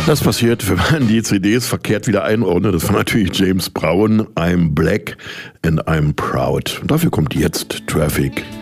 Das passiert, wenn man die CDs verkehrt wieder einordnet. Das war natürlich James Brown, I'm Black and I'm Proud. Und dafür kommt jetzt Traffic.